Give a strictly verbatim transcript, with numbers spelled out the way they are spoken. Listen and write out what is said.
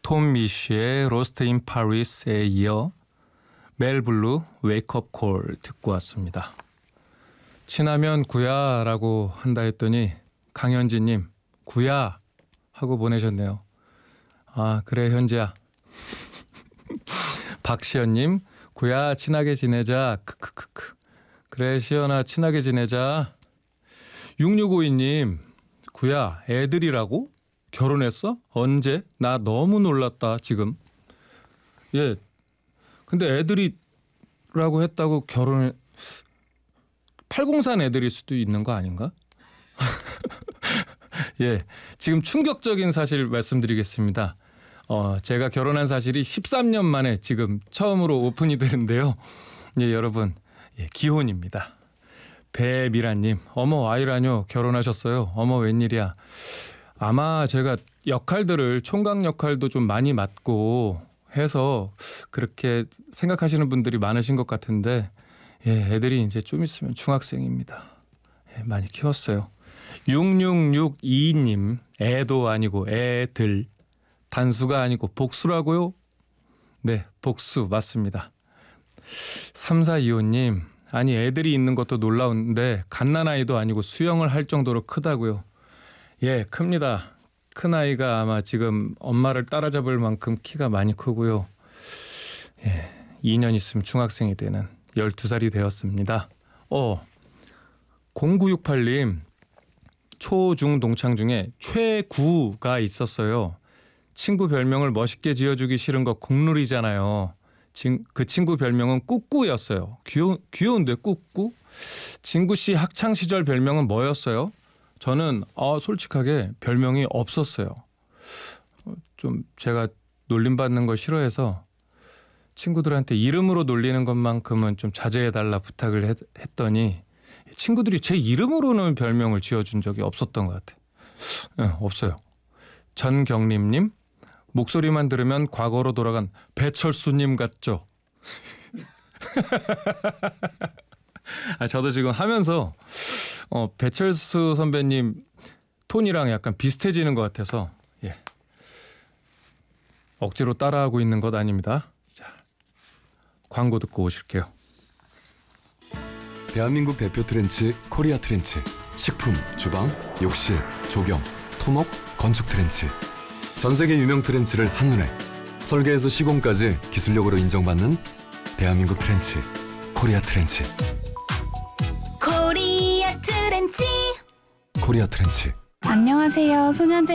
톰 미쉬의 로스트 인 파리스에 이어 멜블루 웨이크업 콜 듣고 왔습니다. 친하면 구야라고 한다 했더니 강현지님 구야 하고 보내셨네요. 아 그래 현지야. 박시연님 구야 친하게 지내자. 크크크크. 그래 시연아 친하게 지내자. 육육오이님 구야 애들이라고? 결혼했어? 언제? 나 너무 놀랐다 지금. 예. 근데 애들이라고 했다고 결혼을 팔공산 애들일 수도 있는 거 아닌가? 예. 지금 충격적인 사실 말씀드리겠습니다. 어, 제가 결혼한 사실이 십삼 년 만에 지금 처음으로 오픈이 되는데요. 예, 여러분. 예, 기혼입니다. 배미라님, 어머 아이라뇨 결혼하셨어요. 어머 웬일이야. 아마 제가 역할들을 총각 역할도 좀 많이 맡고 해서 그렇게 생각하시는 분들이 많으신 것 같은데 예, 애들이 이제 좀 있으면 중학생입니다. 예, 많이 키웠어요. 육육육이님 애도 아니고 애들 단수가 아니고 복수라고요? 네, 복수 맞습니다. 삼사이오님 아니 애들이 있는 것도 놀라운데 갓난아이도 아니고 수영을 할 정도로 크다고요. 예, 큽니다. 큰 아이가 아마 지금 엄마를 따라잡을 만큼 키가 많이 크고요. 예, 이 년 있으면 중학생이 되는 열두 살이 되었습니다. 어, 공구육팔님 초, 중, 동창 중에 최구가 있었어요. 친구 별명을 멋있게 지어주기 싫은 거 국룰이잖아요. 그 친구 별명은 꾸꾸였어요. 귀여, 귀여운데 꾸꾸? 진구 씨 학창 시절 별명은 뭐였어요? 저는 어, 솔직하게 별명이 없었어요. 좀 제가 놀림받는 걸 싫어해서 친구들한테 이름으로 놀리는 것만큼은 좀 자제해달라 부탁을 했, 했더니 친구들이 제 이름으로는 별명을 지어준 적이 없었던 것 같아요. 네, 없어요. 전경림님 목소리만 들으면 과거로 돌아간 배철수님 같죠? 아, 저도 지금 하면서 어, 배철수 선배님 톤이랑 약간 비슷해지는 것 같아서 예. 억지로 따라하고 있는 것 아닙니다. 자, 광고 듣고 오실게요. 대한민국 대표 트렌치 코리아 트렌치. 식품, 주방, 욕실, 조경, 토목, 건축 트렌치. 전세계 유명 트렌치를 한눈에 설계에서 시공까지 기술력으로 인정받는 대한민국 트렌치 코리아 트렌치. 코리아 트렌치. 코리아 트렌치. 안녕하세요. 소년제